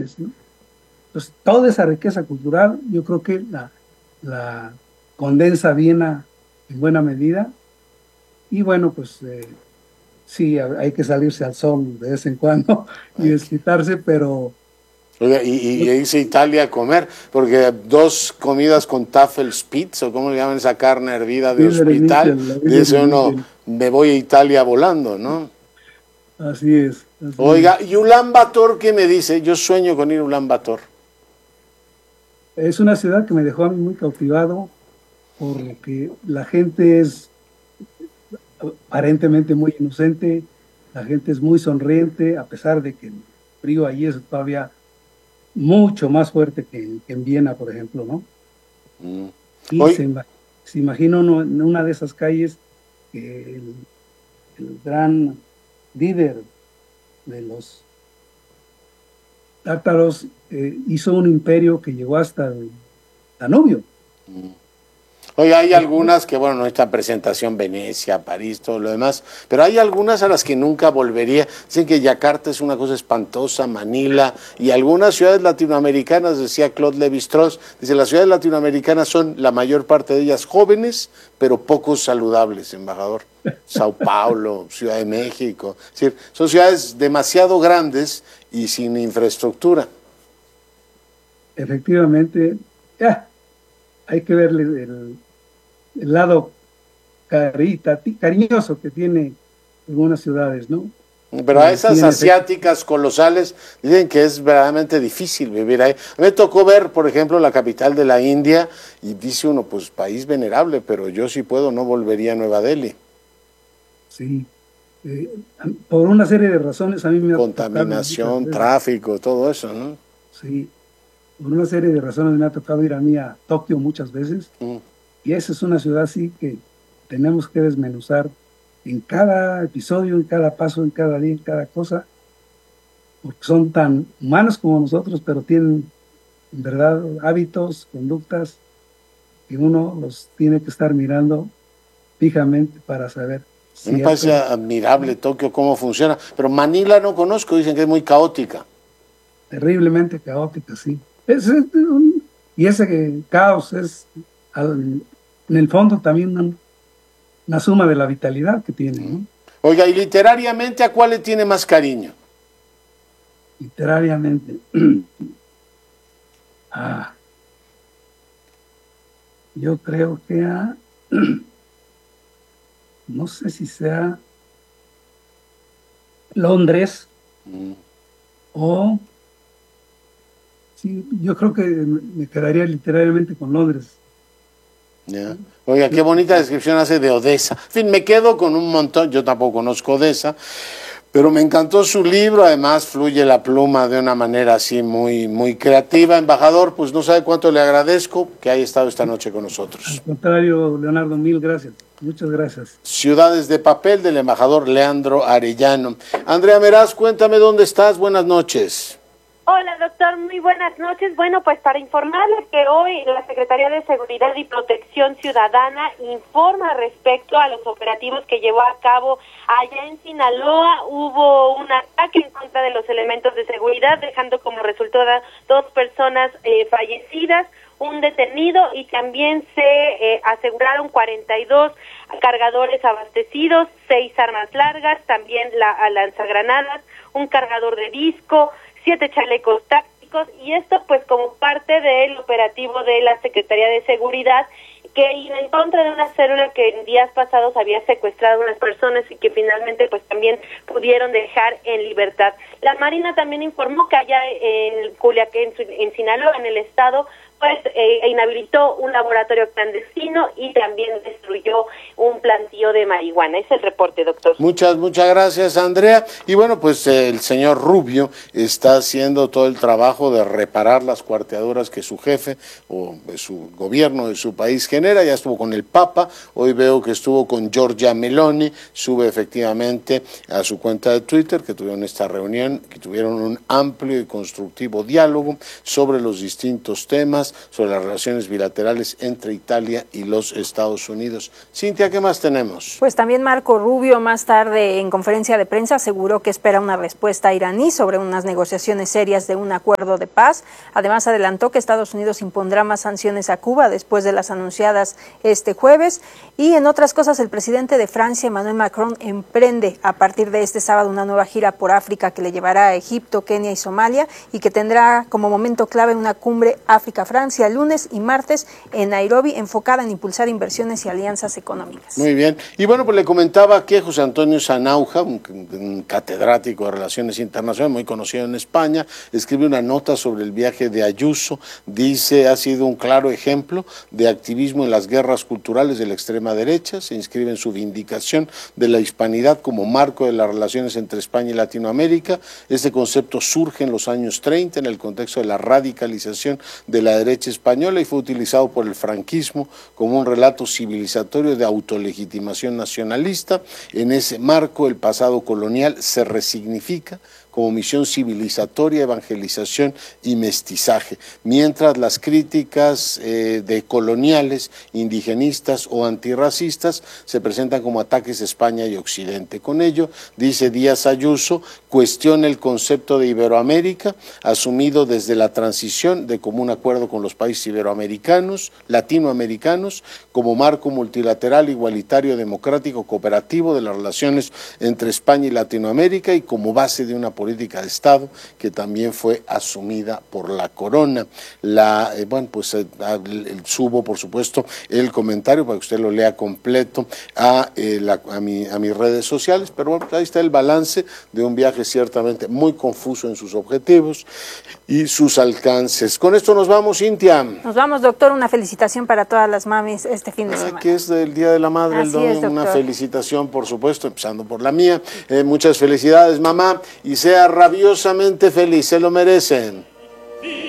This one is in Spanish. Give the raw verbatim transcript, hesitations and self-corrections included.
¿no? Entonces, toda esa riqueza cultural, yo creo que la, la condensa Viena en buena medida. Y bueno, pues eh, sí, ha- hay que salirse al sol de vez en cuando y Ay, desquitarse, pero oiga, y, y irse a Italia a comer, porque dos comidas con Tafelspitz, o cómo le llaman esa carne hervida de Wiener hospital, Schnitzel, la Wiener dice uno, Schnitzel, me voy a Italia volando, ¿no? así es, así es. Oiga, y Ulan Bator, ¿qué me dice? Yo sueño con ir a Ulan Bator. Es una ciudad que me dejó a mí muy cautivado porque la gente es aparentemente muy inocente, la gente es muy sonriente, a pesar de que el frío allí es todavía mucho más fuerte que, que en Viena, por ejemplo, ¿no? Mm. Y Hoy, se, ima- se imagina uno en una de esas calles que el, el gran líder de los tártaros eh, hizo un imperio que llegó hasta el Danubio. Hoy hay algunas que, bueno, nuestra presentación, Venecia, París, todo lo demás, pero hay algunas a las que nunca volvería. Dicen que Yakarta es una cosa espantosa, Manila y algunas ciudades latinoamericanas, decía Claude Lévi-Strauss, dice, las ciudades latinoamericanas son la mayor parte de ellas jóvenes, pero poco saludables, embajador. Sao Paulo, Ciudad de México, es decir, son ciudades demasiado grandes y sin infraestructura. Efectivamente, ya, hay que verle el, el lado carita, cariñoso que tiene algunas ciudades, ¿no? Pero a Que sí, esas en efecto, asiáticas colosales dicen que es verdaderamente difícil vivir ahí. A mí me tocó ver, por ejemplo, la capital de la India y dice uno, pues país venerable, pero yo si puedo no volvería a Nueva Delhi. sí. Eh, por una serie de razones a mí me ha tocado ir muchas Contaminación, veces, tráfico, todo eso, ¿no? sí, por una serie de razones me ha tocado ir a mí a Tokio muchas veces Mm. y esa es una ciudad sí que tenemos que desmenuzar en cada episodio, en cada paso, en cada día, en cada cosa, porque son tan humanos como nosotros, pero tienen en verdad hábitos, conductas que uno los tiene que estar mirando fijamente para saber Me si es parece correcto, admirable ¿no? Tokio, cómo funciona, pero Manila no conozco, dicen que es muy caótica. Terriblemente caótica, sí. Es, es un- y ese caos es, al- en el fondo, también una, una suma de la vitalidad que tiene, ¿no? Oiga, y literariamente, ¿a cuál le tiene más cariño? Literariamente. Ah, yo creo que a, no sé si sea Londres Mm. o, sí, yo creo que me quedaría literariamente con Londres. Ya. Oiga, qué bonita descripción hace de Odessa. En fin, me quedo con un montón, yo tampoco conozco Odessa, pero me encantó su libro, además fluye la pluma de una manera así muy, muy creativa. Embajador, pues no sabe cuánto le agradezco que haya estado esta noche con Al nosotros. contrario, Leonardo, mil gracias. Muchas gracias. Ciudades de papel del embajador Leandro Arellano. Andrea Meraz, cuéntame dónde estás, buenas noches. Hola, doctor, muy buenas noches. Bueno, pues para informarles que hoy la Secretaría de Seguridad y Protección Ciudadana informa respecto a los operativos que llevó a cabo allá en Sinaloa. Hubo un ataque en contra de los elementos de seguridad, dejando como resultado dos personas eh, fallecidas, un detenido, y también se eh, aseguraron cuarenta y dos cargadores abastecidos, seis armas largas, también la lanzagranadas, un cargador de disco, siete chalecos tácticos, y esto pues como parte del operativo de la Secretaría de Seguridad, que iba en contra de una célula que en días pasados había secuestrado a unas personas y que finalmente pues también pudieron dejar en libertad. La Marina también informó que allá en Culiacán, en Sinaloa, en el estado, pues eh, inhabilitó un laboratorio clandestino y también destruyó un plantío de marihuana. Es el reporte, doctor. Muchas, muchas gracias, Andrea. Y bueno, pues eh, el señor Rubio está haciendo todo el trabajo de reparar las cuarteaduras que su jefe o su gobierno de su país genera. Ya estuvo con el Papa, hoy veo que estuvo con Giorgia Meloni, sube efectivamente a su cuenta de Twitter que tuvieron esta reunión, que tuvieron un amplio y constructivo diálogo sobre los distintos temas temas sobre las relaciones bilaterales entre Italia y los Estados Unidos. Cintia, ¿qué más tenemos? Pues también Marco Rubio más tarde en conferencia de prensa aseguró que espera una respuesta iraní sobre unas negociaciones serias de un acuerdo de paz. Además adelantó que Estados Unidos impondrá más sanciones a Cuba después de las anunciadas este jueves. Y en otras cosas, el presidente de Francia, Emmanuel Macron, emprende a partir de este sábado una nueva gira por África que le llevará a Egipto, Kenia y Somalia, y que tendrá como momento clave una cumbre África-Francia el lunes y martes en Nairobi, enfocada en impulsar inversiones y alianzas económicas. Muy bien. Y bueno, pues le comentaba que José Antonio Sanauja, un, un catedrático de Relaciones Internacionales, muy conocido en España, escribe una nota sobre el viaje de Ayuso. Dice, ha sido un claro ejemplo de activismo en las guerras culturales de la extrema derecha. Se inscribe en su vindicación de la hispanidad como marco de las relaciones entre España y Latinoamérica. Este concepto surge en los años treinta en el contexto de la radicalización de la derecha española y fue utilizado por el franquismo como un relato civilizatorio de autolegitimación nacionalista. En ese marco, el pasado colonial se resignifica como misión civilizatoria, evangelización y mestizaje, mientras las críticas eh, de coloniales, indigenistas o antirracistas se presentan como ataques a España y Occidente. Con ello, dice Díaz Ayuso, cuestiona el concepto de Iberoamérica, asumido desde la transición de común acuerdo con los países iberoamericanos, latinoamericanos, como marco multilateral, igualitario, democrático, cooperativo de las relaciones entre España y Latinoamérica y como base de una política de Estado que también fue asumida por la corona. La, eh, bueno, pues eh, el, subo, por supuesto, el comentario para que usted lo lea completo a, eh, la, a, mi, a mis redes sociales, pero bueno, ahí está el balance de un viaje ciertamente muy confuso en sus objetivos y sus alcances. Con esto nos vamos, Cintia. Nos vamos, doctor, una felicitación para todas las mamis este fin de ah, semana. Que es del Día de la Madre, Así el domingo, es, doctor. Una felicitación, por supuesto, empezando por la mía. Eh, muchas felicidades, mamá, y sea rabiosamente feliz, se lo merecen.